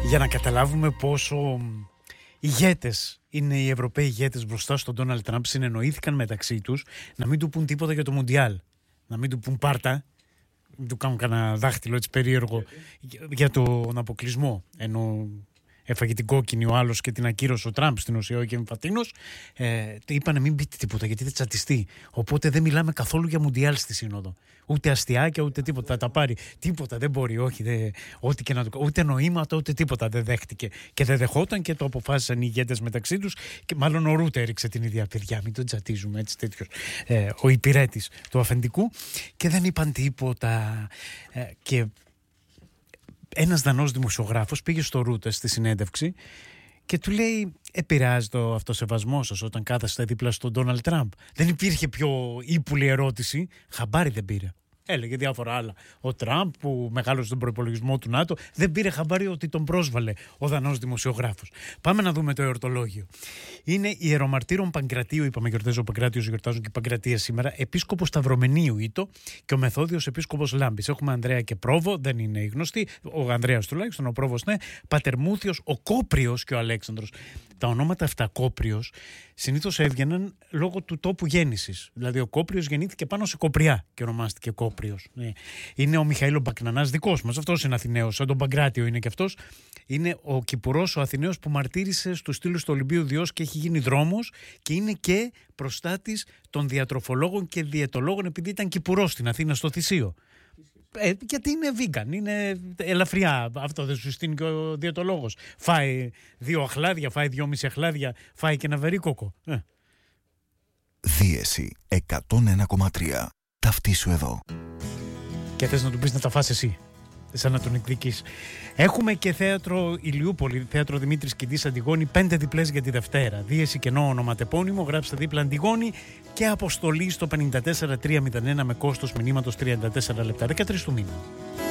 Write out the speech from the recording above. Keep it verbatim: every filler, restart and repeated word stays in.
Για να καταλάβουμε πόσο ηγέτες είναι οι Ευρωπαίοι ηγέτες μπροστά στον Ντόναλντ Τραμπ, συνεννοήθηκαν μεταξύ τους να μην του πούν τίποτα για το Μουντιάλ. Να μην του πούν πάρτα, μην του κάνουν κανένα δάχτυλο έτσι περίεργο για, για τον αποκλεισμό. Ενώ έφαγε την κόκκινη ο άλλος και την ακύρωσε ο Τραμπ στην ουσία, όχι εμφατίνος. Ε, είπανε μην πείτε τίποτα γιατί δεν τσατιστεί. Οπότε δεν μιλάμε καθόλου για Μουντιάλ στη Σύνοδο. Ούτε αστιάκια ούτε τίποτα. Θα τα πάρει. Τίποτα δεν μπορεί. Όχι, δε, ό,τι και να το, ούτε νοήματα ούτε τίποτα δεν δέχτηκε. Και δεν δεχόταν και το αποφάσισαν οι ηγέτες μεταξύ τους. Και μάλλον ο Ρούτε έριξε την ίδια παιδιά. Μην τον τσατίζουμε έτσι τέτοιος. Ε, ο υπηρέτης του αφεντικού. Και δεν είπαν τίποτα. Ε, και. Ένας Δανός δημοσιογράφος πήγε στο Ρούτε στη συνέντευξη και του λέει επηρεάζει το αυτοσεβασμό σας όταν κάθεστε δίπλα στον Ντόναλντ Τραμπ? Δεν υπήρχε πιο ύπουλη ερώτηση. Χαμπάρι δεν πήρε. Έλεγε διάφορα άλλα. Ο Τραμπ που μεγάλωσε τον προϋπολογισμό του ΝΑΤΟ δεν πήρε χαμπάρι ότι τον πρόσβαλε ο Δανός δημοσιογράφος. Πάμε να δούμε το εορτολόγιο. Είναι ιερομαρτύρων Παγκρατίου, είπαμε γιορτάζει ο Παγκράτιος, γιορτάζουν και οι Παγκρατίες σήμερα. Επίσκοπος Σταυρομενίου Ήτο και ο Μεθόδιος Επίσκοπος Λάμπης. Έχουμε Ανδρέα και Πρόβο, δεν είναι οι γνωστοί. Ο Ανδρέας τουλάχιστον, ο Πρόβος ναι. Πατερμούθιος, ο Κόπριος και ο Αλέξανδρος. Τα ονόματα αυτά Κόπριος συνήθως έβγαιναν λόγω του τόπου γέννησης. Δηλαδή ο Κόπριος γεννήθηκε πάνω σε Κοπριά και ονομάστηκε Κόπριος. Ναι. Είναι ο Μιχαήλ Μπακνανάς δικός μας. Αυτός είναι Αθηναίος, σαν τον Παγκράτιο είναι και αυτός. Είναι ο Κυπουρός ο Αθηναίος που μαρτύρησε στους στήλους του Ολυμπίου Διός και έχει γίνει δρόμος και είναι και προστάτης των διατροφολόγων και διαιτολόγων επειδή ήταν Κυπουρός στην Αθήνα στο Θησίο. Ε, γιατί είναι vegan, είναι ελαφριά. Αυτό δεν σου συστήνει και ο διαιτολόγος. Φάει δύο αχλάδια, φάει δυόμιση αχλάδια, φάει και ένα βερίκοκο. Ε. Δίεση εκατόν ένα κόμμα τρία. Ταυτίσου εδώ. Και θες να του πεις να τα φας εσύ, σαν να τον εκδικείς. Έχουμε και θέατρο Ηλιούπολη, θέατρο Δημήτρης Κιντής Αντιγόνη, πέντε διπλές για τη Δευτέρα. Δίεση κενό ονοματεπώνυμο, γράψτε δίπλα Αντιγόνη και αποστολή στο πενήντα τέσσερα τριακόσια ένα με κόστος μηνύματος τριάντα τέσσερα λεπτά, δεκατρείς του μήνα.